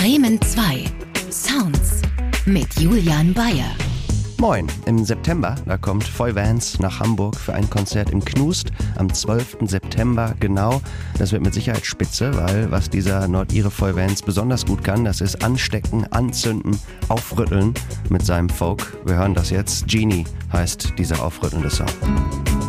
Bremen 2 Sounds mit Julian Bayer. Moin, im September, da kommt Foy Vance nach Hamburg für ein Konzert im Knust am 12. September genau. Das wird mit Sicherheit spitze, weil was dieser Nordire Foy Vance besonders gut kann, das ist anstecken, anzünden, aufrütteln mit seinem Folk. Wir hören das jetzt. Genie heißt dieser aufrüttelnde Song.